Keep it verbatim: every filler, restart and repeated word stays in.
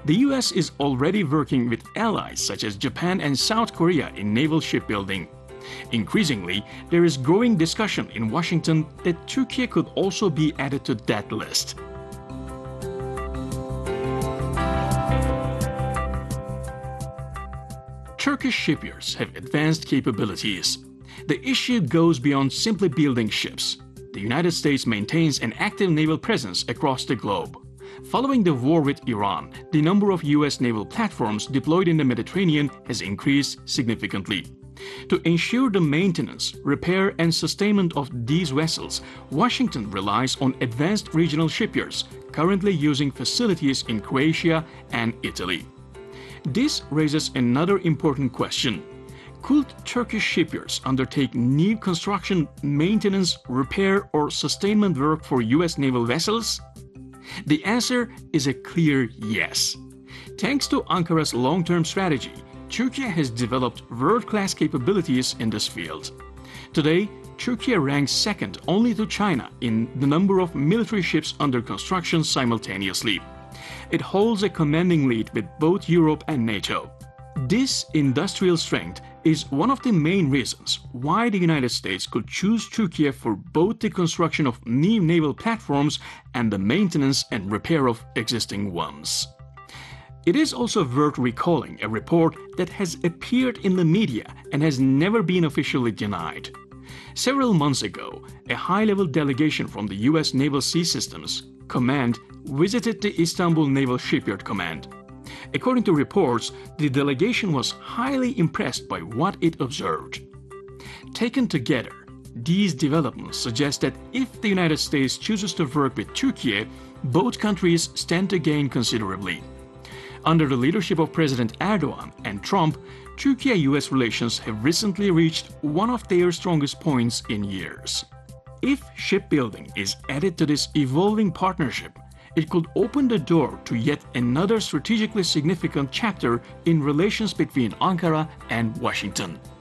The U S is already working with allies such as Japan and South Korea in naval shipbuilding. Increasingly, there is growing discussion in Washington that Turkey could also be added to that list. Turkish shipyards have advanced capabilities. The issue goes beyond simply building ships. The United States maintains an active naval presence across the globe. Following the war with Iran, the number of U S naval platforms deployed in the Mediterranean has increased significantly. To ensure the maintenance, repair and sustainment of these vessels, Washington relies on advanced regional shipyards, currently using facilities in Croatia and Italy. This raises another important question. Could Turkish shipyards undertake new construction, maintenance, repair or sustainment work for U S naval vessels? The answer is a clear yes. Thanks to Ankara's long-term strategy, Turkey has developed world-class capabilities in this field. Today, Turkey ranks second only to China in the number of military ships under construction simultaneously. It holds a commanding lead with both Europe and NATO. This industrial strength is one of the main reasons why the United States could choose Turkey for both the construction of new naval platforms and the maintenance and repair of existing ones. It is also worth recalling a report that has appeared in the media and has never been officially denied. Several months ago, a high-level delegation from the U S Naval Sea Systems Command visited the Istanbul Naval Shipyard Command. According to reports, the delegation was highly impressed by what it observed. Taken together, these developments suggest that if the United States chooses to work with Turkey, both countries stand to gain considerably. Under the leadership of President Erdogan and Trump, Turkey-U S relations have recently reached one of their strongest points in years. If shipbuilding is added to this evolving partnership, it could open the door to yet another strategically significant chapter in relations between Ankara and Washington.